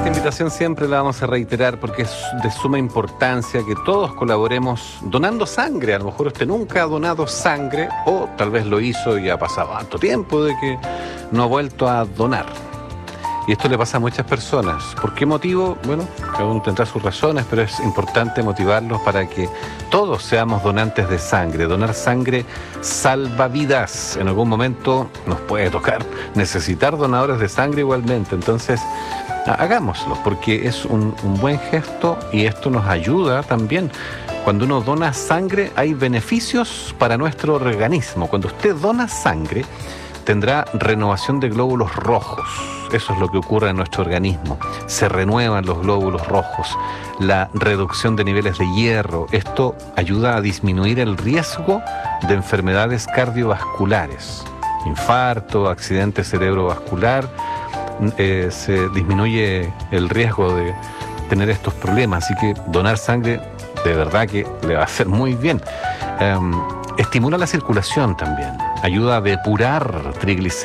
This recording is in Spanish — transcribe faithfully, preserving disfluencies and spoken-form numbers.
invitación siempre la vamos a reiterar porque es de suma importancia que todos colaboremos donando sangre. A lo mejor usted nunca ha donado sangre o tal vez lo hizo y ha pasado tanto tiempo de que no ha vuelto a donar. Y esto le pasa a muchas personas. ¿Por qué motivo? Bueno, cada uno tendrá sus razones, pero es importante motivarlos para que todos seamos donantes de sangre. Donar sangre salva vidas. En algún momento nos puede tocar necesitar donadores de sangre igualmente. Entonces, hagámoslo, porque es un, un buen gesto y esto nos ayuda también. Cuando uno dona sangre, hay beneficios para nuestro organismo. Cuando usted dona sangre, tendrá renovación de glóbulos rojos. Eso es lo que ocurre en nuestro organismo. Se renuevan los glóbulos rojos, la reducción de niveles de hierro. Esto ayuda a disminuir el riesgo de enfermedades cardiovasculares, infarto, accidente cerebrovascular. Eh, se disminuye el riesgo de tener estos problemas. Así que donar sangre de verdad que le va a hacer muy bien. Eh, estimula la circulación también. Ayuda a depurar triglicéridos.